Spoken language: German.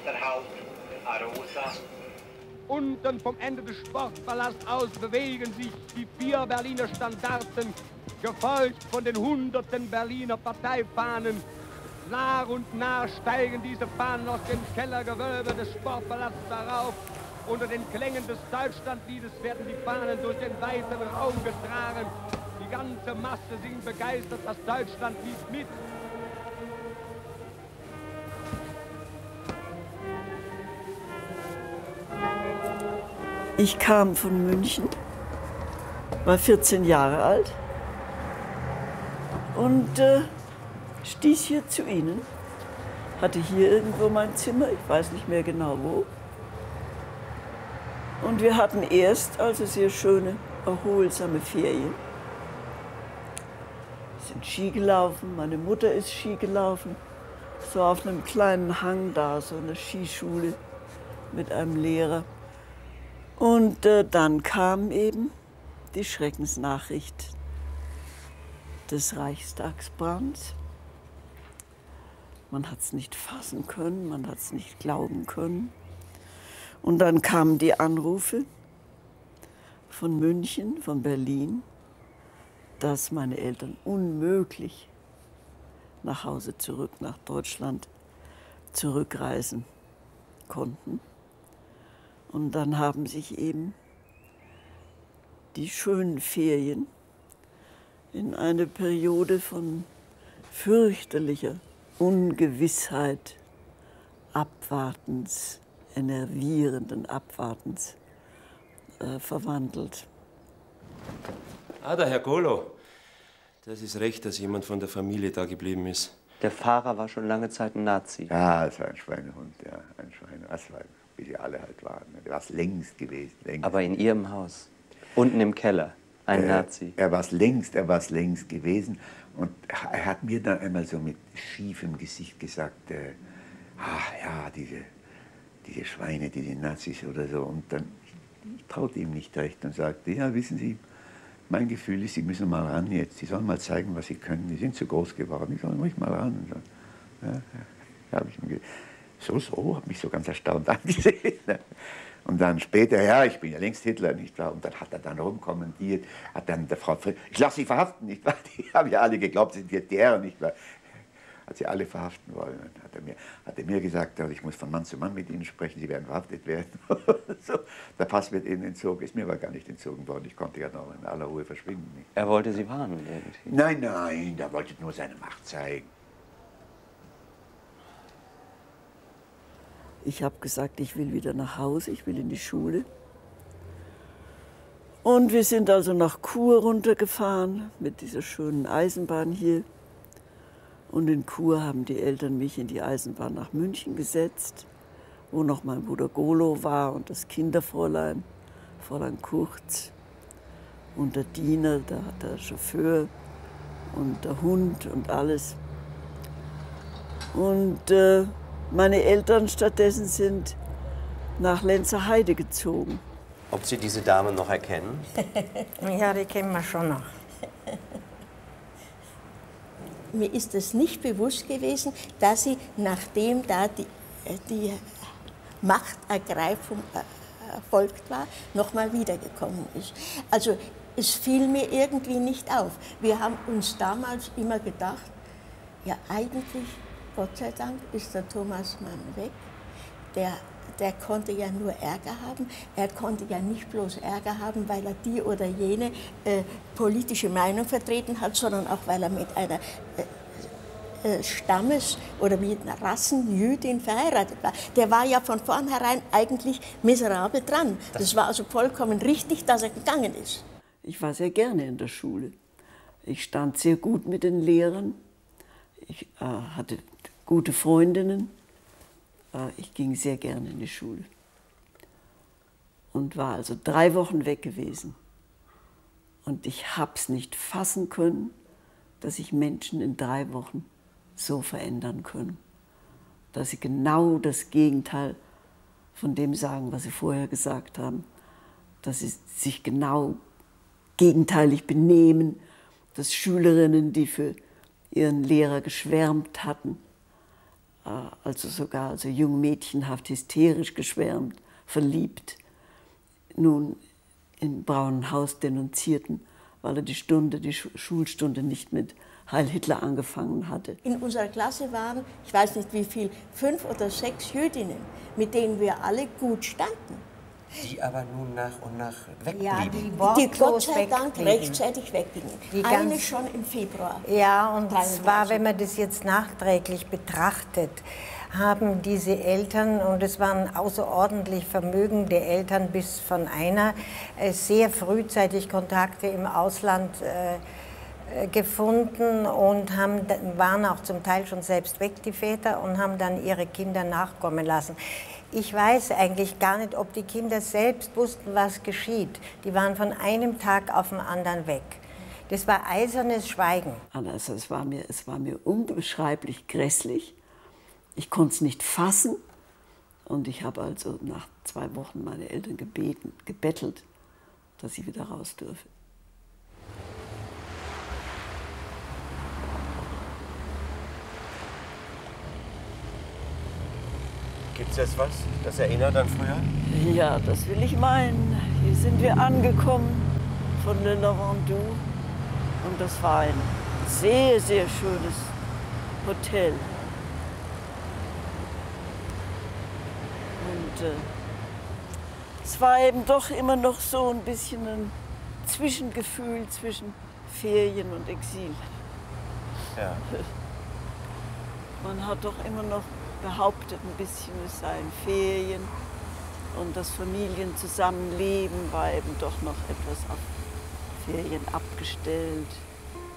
Halt Arosa. Unten vom Ende des Sportpalasts aus bewegen sich die 4 Berliner Standarten, gefolgt von den hunderten Berliner Parteifahnen. Nach und nach steigen diese Fahnen aus dem Kellergewölbe des Sportpalasts herauf. Unter den Klängen des Deutschlandliedes werden die Fahnen durch den weiten Raum getragen. Die ganze Masse singt begeistert das Deutschlandlied mit. Ich kam von München, war 14 Jahre alt und stieß hier zu Ihnen. Hatte hier irgendwo mein Zimmer, ich weiß nicht mehr genau wo. Und wir hatten erst also sehr schöne, erholsame Ferien. Wir sind Ski gelaufen, meine Mutter ist Ski gelaufen. So auf einem kleinen Hang da, so eine Skischule mit einem Lehrer. Und dann kam eben die Schreckensnachricht des Reichstagsbrands. Man hat es nicht fassen können, man hat es nicht glauben können. Und dann kamen die Anrufe von München, von Berlin, dass meine Eltern unmöglich nach Hause zurück, nach Deutschland zurückreisen konnten. Und dann haben sich eben die schönen Ferien in eine Periode von fürchterlicher Ungewissheit, Abwartens, enervierenden Abwartens verwandelt. Ah, der Herr Golo. Das ist recht, dass jemand von der Familie da geblieben ist. Der Fahrer war schon lange Zeit ein Nazi. Ja, es war ein Schweinehund, ja, ein Schweinehund. Das war, wie sie alle halt waren. Der war es längst gewesen. Längst. Aber in Ihrem Haus, unten im Keller, ein Nazi. Er war es längst gewesen. Und er hat mir dann einmal so mit schiefem Gesicht gesagt, ach ja, diese Schweine, diese Nazis oder so. Und dann ich traute ihm nicht recht und sagte, ja, wissen Sie, mein Gefühl ist, Sie müssen mal ran jetzt. Sie sollen mal zeigen, was Sie können. Die sind zu groß geworden. Die sollen ruhig mal ran. Und so, ja, habe ich ihm habe mich so ganz erstaunt angesehen. Und dann später, ja, ich bin ja längst Hitler, nicht wahr? Und dann hat er dann rumkommentiert, hat dann der Frau Fried, ich lasse Sie verhaften, nicht wahr? Die haben ja alle geglaubt, Sie sind jetzt der, nicht wahr? Hat sie alle verhaften wollen. Dann hat er mir gesagt, ich muss von Mann zu Mann mit Ihnen sprechen, Sie werden verhaftet werden. So, der Pass wird Ihnen entzogen. Ist mir aber gar nicht entzogen worden. Ich konnte ja noch in aller Ruhe verschwinden. Nicht? Er wollte Sie warnen irgendwie? Nein, der wollte nur seine Macht zeigen. Ich habe gesagt, ich will wieder nach Hause, ich will in die Schule. Und wir sind also nach Chur runtergefahren mit dieser schönen Eisenbahn hier. Und in Chur haben die Eltern mich in die Eisenbahn nach München gesetzt, wo noch mein Bruder Golo war und das Kinderfräulein, Fräulein Kurz. Und der Diener, der Chauffeur und der Hund und alles. Und meine Eltern stattdessen sind nach Lenzerheide gezogen. Ob Sie diese Dame noch erkennen? Ja, die kennen wir schon noch. Mir ist es nicht bewusst gewesen, dass sie, nachdem da die Machtergreifung erfolgt war, nochmal wiedergekommen ist. Also es fiel mir irgendwie nicht auf. Wir haben uns damals immer gedacht, ja eigentlich, Gott sei Dank, ist der Thomas Mann weg. Der konnte ja nur Ärger haben. Er konnte ja nicht bloß Ärger haben, weil er die oder jene politische Meinung vertreten hat, sondern auch, weil er mit einer Stammes- oder mit einer Rassenjüdin verheiratet war. Der war ja von vornherein eigentlich miserabel dran. Das war also vollkommen richtig, dass er gegangen ist. Ich war sehr gerne in der Schule. Ich stand sehr gut mit den Lehrern. Ich hatte gute Freundinnen. Ich ging sehr gerne in die Schule und war also 3 Wochen weg gewesen. Und ich habe es nicht fassen können, dass sich Menschen in 3 Wochen so verändern können. Dass sie genau das Gegenteil von dem sagen, was sie vorher gesagt haben. Dass sie sich genau gegenteilig benehmen. Dass Schülerinnen, die für ihren Lehrer geschwärmt hatten, also sogar also jung mädchenhaft, hysterisch geschwärmt, verliebt, nun im Braunen Haus denunzierten, weil er die Schulstunde nicht mit Heil Hitler angefangen hatte. In unserer Klasse waren, ich weiß nicht wie viel, 5 oder 6 Jüdinnen, mit denen wir alle gut standen. Die aber nun nach und nach wegblieben. Ja, Die Gott sei Dank rechtzeitig weggingen. Eine schon im Februar. Ja, und zwar, wenn man das jetzt nachträglich betrachtet, haben diese Eltern, und es waren außerordentlich vermögende Eltern, bis von einer sehr frühzeitig Kontakte im Ausland gefunden und waren auch zum Teil schon selbst weg, die Väter, und haben dann ihre Kinder nachkommen lassen. Ich weiß eigentlich gar nicht, ob die Kinder selbst wussten, was geschieht. Die waren von einem Tag auf den anderen weg. Das war eisernes Schweigen. Also es war mir unbeschreiblich grässlich. Ich konnte es nicht fassen. Und ich habe also nach 2 Wochen meine Eltern gebettelt, dass ich wieder raus dürfe. Gibt's jetzt was, das erinnert an früher? Ja, das will ich meinen. Hier sind wir angekommen von Le Lavandou. Und das war ein sehr, sehr schönes Hotel. Und es war eben doch immer noch so ein bisschen ein Zwischengefühl zwischen Ferien und Exil. Ja. Man hat doch immer noch behauptet ein bisschen, es seien Ferien, und das Familienzusammenleben war eben doch noch etwas auf Ferien abgestellt.